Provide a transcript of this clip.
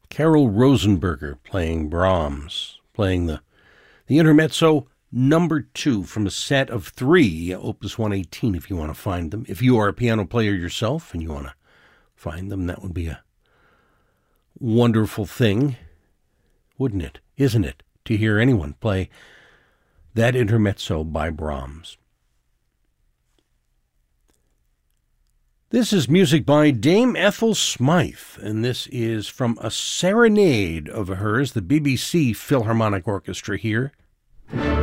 Carol Rosenberger playing Brahms, playing the Intermezzo number 2 from a set of 3, Opus 118, if you want to find them. If you are a piano player yourself and you want to find them, that would be a wonderful thing, wouldn't it? Isn't it? To hear anyone play that Intermezzo by Brahms. This is music by Dame Ethel Smythe, and this is from a serenade of hers, the BBC Philharmonic Orchestra here